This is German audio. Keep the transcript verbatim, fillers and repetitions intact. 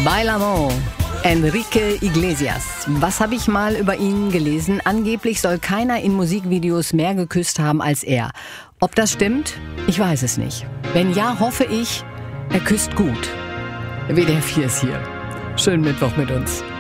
Bailamo, Enrique Iglesias. Was habe ich mal über ihn gelesen? Angeblich soll keiner in Musikvideos mehr geküsst haben als er. Ob das stimmt? Ich weiß es nicht. Wenn ja, hoffe ich, er küsst gut. W D R vier ist hier. Schönen Mittwoch mit uns.